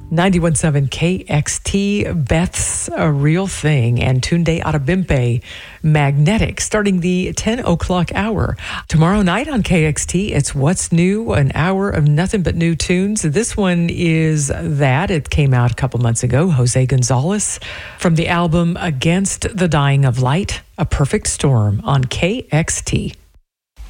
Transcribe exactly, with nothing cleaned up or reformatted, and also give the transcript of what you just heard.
ninety-one point seven K X T, Beth's A Real Thing, and Tunde Adebimpe, Magnetic, starting the ten o'clock hour. Tomorrow night on K X T, it's What's New, an hour of nothing but new tunes. This one is that. It came out a couple months ago. Jose Gonzalez from the album Against the Dying of Light, A Perfect Storm on K X T.